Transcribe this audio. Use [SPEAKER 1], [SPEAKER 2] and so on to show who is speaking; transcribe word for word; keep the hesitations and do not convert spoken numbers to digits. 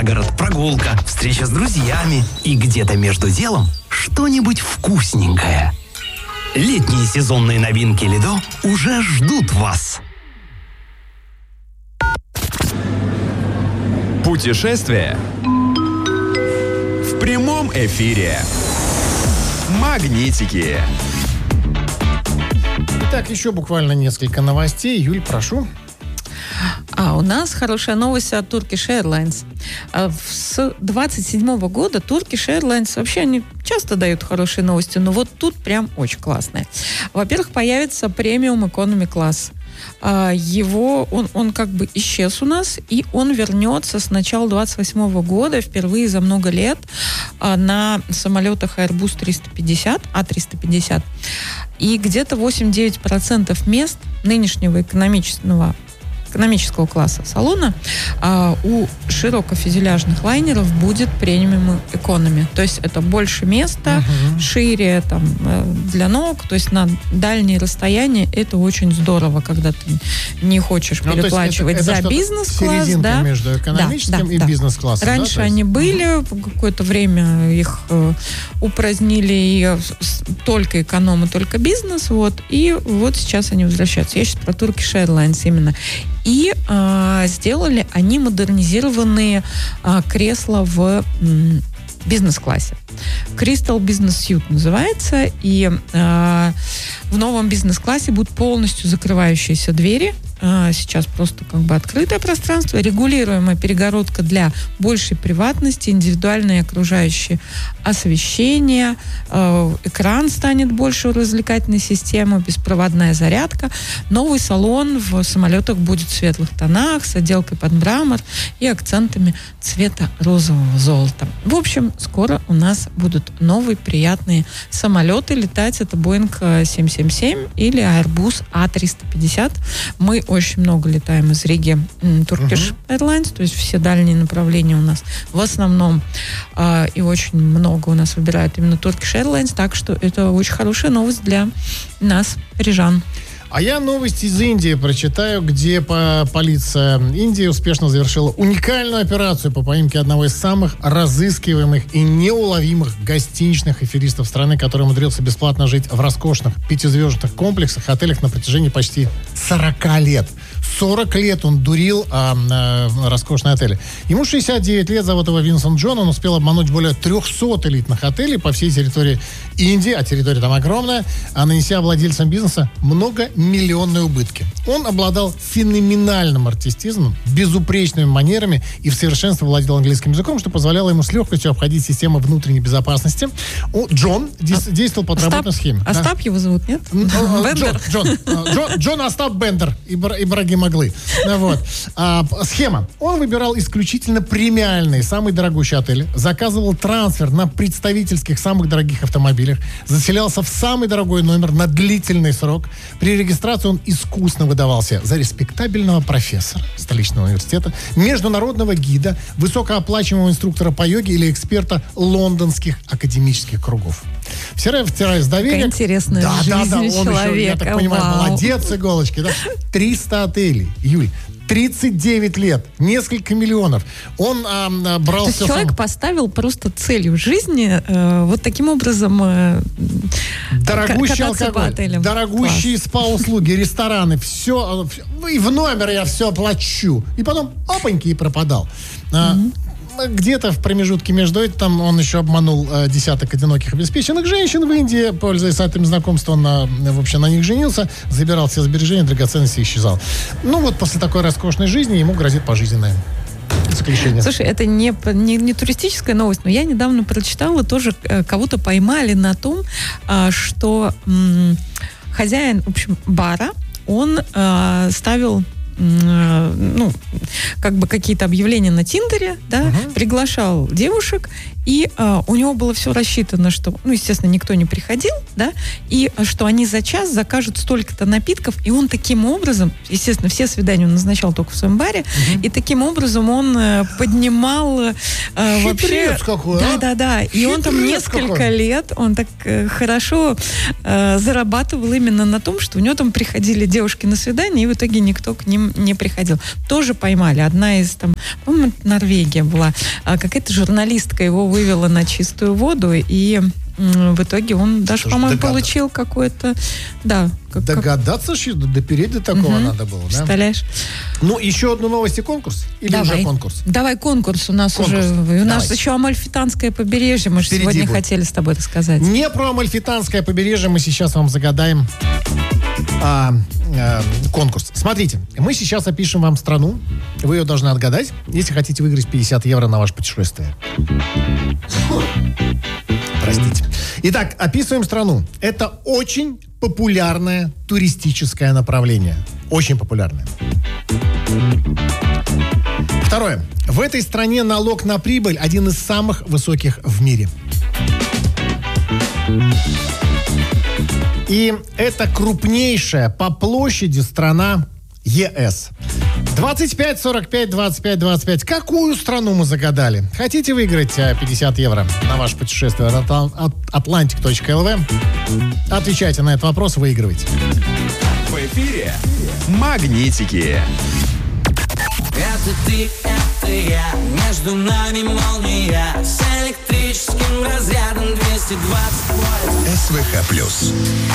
[SPEAKER 1] за город, прогулка, встреча с друзьями и где-то между делом что-нибудь вкусненькое. Летние сезонные новинки Лидо уже ждут вас.
[SPEAKER 2] Путешествие в прямом эфире. Магнитики.
[SPEAKER 3] Итак, еще буквально несколько новостей. Юль, прошу.
[SPEAKER 4] А у нас хорошая новость от Turkish Airlines. С двадцать седьмого года Turkish Airlines, вообще они часто дают хорошие новости, но вот тут прям очень классные. Во-первых, появится премиум экономи класс. Его, он, он как бы исчез у нас, и он вернется с начала двадцать восьмого года, впервые за много лет, на самолетах Airbus триста пятьдесят, А триста пятьдесят. И где-то восемь-девять процентов мест нынешнего экономического экономического класса салона а, у широкофюзеляжных лайнеров будет премиум экономи. То есть это больше места, uh-huh. шире там, для ног, то есть на дальние расстояния это очень здорово, когда ты не хочешь ну, переплачивать это, это за бизнес-класс.
[SPEAKER 3] Да? Между экономическим да, и да, бизнес-классом.
[SPEAKER 4] Раньше
[SPEAKER 3] да,
[SPEAKER 4] они
[SPEAKER 3] есть...
[SPEAKER 4] были, uh-huh. какое-то время их э, упразднили и только эконом и только бизнес, вот, и вот сейчас они возвращаются. Я сейчас про Turkish Airlines именно. И э, сделали они модернизированные э, кресла в м, бизнес-классе. Crystal Business Suite называется. И э, в новом бизнес-классе будут полностью закрывающиеся двери. Э, сейчас просто как бы открытое пространство, регулируемая перегородка для большей приватности, индивидуальное окружающее освещение, э, экран станет больше у развлекательной системы, беспроводная зарядка. Новый салон в самолетах будет в светлых тонах, с отделкой под мрамор и акцентами цвета розового золота. В общем, скоро у нас будут новые приятные самолеты летать. Это Boeing семь семь семь или Airbus А триста пятьдесят. Мы очень много летаем из Риги Turkish Airlines, то есть все дальние направления у нас в основном э, и очень много у нас выбирают именно Turkish Airlines, так что это очень хорошая новость для нас, рижан.
[SPEAKER 3] А я новость из Индии прочитаю, где по полиция Индии успешно завершила уникальную операцию по поимке одного из самых разыскиваемых и неуловимых гостиничных аферистов страны, который умудрился бесплатно жить в роскошных пятизвездных комплексах, отелях на протяжении почти сорок лет. сорок лет он дурил а, а, роскошные отели. Ему шестьдесят девять лет, зовут его Винсент Джон. Он успел обмануть более трехсот элитных отелей по всей территории Индии, а территория там огромная, а нанеся владельцам бизнеса многомиллионные убытки. Он обладал феноменальным артистизмом, безупречными манерами и в совершенстве владел английским языком, что позволяло ему с легкостью обходить систему внутренней безопасности. О, Джон а, действовал по отработанной схеме.
[SPEAKER 4] Остап да. его зовут, нет?
[SPEAKER 3] Бендер. Джон, Джон, Джон, Джон Остап Бендер, Ибрагим Оглы. Вот. А, схема. Он выбирал исключительно премиальные, самые дорогущие отели, заказывал трансфер на представительских самых дорогих автомобилях, заселялся в самый дорогой номер на длительный срок. При регистрации он искусно выдавался за респектабельного профессора столичного университета, международного гида, высокооплачиваемого инструктора по йоге или эксперта лондонских академических кругов. Втирая, втирая с доверием.
[SPEAKER 4] Какая интересная
[SPEAKER 3] да,
[SPEAKER 4] жизнь
[SPEAKER 3] да, да, он
[SPEAKER 4] человека.
[SPEAKER 3] Еще, я так понимаю,
[SPEAKER 4] Вау.
[SPEAKER 3] молодец, иголочки. Да? триста отелей, Юль. тридцать девять лет, несколько миллионов. Он а, брал...
[SPEAKER 4] То есть человек
[SPEAKER 3] сам...
[SPEAKER 4] поставил просто целью жизни э, вот таким образом э,
[SPEAKER 3] дорогущий алкоголь, дорогущие Класс. спа-услуги, рестораны, все, и в номер я все оплачу. И потом опаньки и пропадал. Mm-hmm. Где-то в промежутке между этим он еще обманул э, десяток одиноких обеспеченных женщин в Индии, пользуясь сайтами знакомства, он на, в общем, на них женился, забирал все сбережения, драгоценности и исчезал. Ну вот после такой роскошной жизни ему грозит пожизненное заключение.
[SPEAKER 4] Слушай, это не, не, не туристическая новость, но я недавно прочитала, тоже э, кого-то поймали на том, э, что э, хозяин, в общем, бара, он э, ставил ну, как бы какие-то объявления на Тиндере, да, uh-huh. приглашал девушек И э, у него было все рассчитано, что, ну, естественно, никто не приходил, да, и э, что они за час закажут столько-то напитков, и он таким образом, естественно, все свидания он назначал только в своем баре, угу. и таким образом он э, поднимал э, вообще...
[SPEAKER 3] какой,
[SPEAKER 4] да,
[SPEAKER 3] а?
[SPEAKER 4] да, да. И
[SPEAKER 3] Хитрец
[SPEAKER 4] он там несколько
[SPEAKER 3] какой.
[SPEAKER 4] лет, он так э, хорошо э, зарабатывал именно на том, что у него там приходили девушки на свидание, и в итоге никто к ним не приходил. Тоже поймали. Одна из там, по-моему, Норвегия была, а какая-то журналистка его вывела на чистую воду, и м, в итоге он даже,
[SPEAKER 3] Слушай,
[SPEAKER 4] по-моему,
[SPEAKER 3] догад...
[SPEAKER 4] получил какое-то... Да. Как,
[SPEAKER 3] Догадаться, что допереть до такого
[SPEAKER 4] угу.
[SPEAKER 3] надо было, да?
[SPEAKER 4] Представляешь?
[SPEAKER 3] Ну, еще одну новость и конкурс? Или
[SPEAKER 4] Давай.
[SPEAKER 3] уже конкурс?
[SPEAKER 4] Давай конкурс. У нас
[SPEAKER 3] Конкурс.
[SPEAKER 4] уже... У нас
[SPEAKER 3] Давайте.
[SPEAKER 4] еще Амальфитанское побережье. Мы же
[SPEAKER 3] Впереди
[SPEAKER 4] сегодня
[SPEAKER 3] будет.
[SPEAKER 4] хотели с тобой рассказать.
[SPEAKER 3] Не про Амальфитанское побережье мы сейчас вам загадаем а, а, конкурс. Смотрите, мы сейчас опишем вам страну. Вы ее должны отгадать, если хотите выиграть пятьдесят евро на ваше путешествие. Простите. Итак, описываем страну. Это очень популярное туристическое направление. Очень популярное. Второе. В этой стране налог на прибыль один из самых высоких в мире. И это крупнейшая по площади страна ЕС. двадцать пять сорок пять двадцать пять двадцать пять. Какую страну мы загадали? Хотите выиграть пятьдесят евро на ваше путешествие от атлантик точка эл ви? Отвечайте на этот вопрос, выигрывайте.
[SPEAKER 2] В эфире «Магнитики».
[SPEAKER 5] Это ты, это я, между нами молния, с электрическим разрядом двести двадцать вольт.
[SPEAKER 6] СВХ плюс.